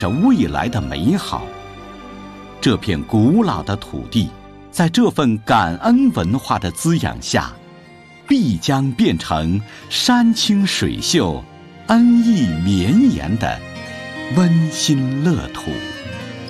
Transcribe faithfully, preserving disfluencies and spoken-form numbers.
着未来的美好。这片古老的土地，在这份感恩文化的滋养下，必将变成山清水秀、恩义绵延的温馨乐土。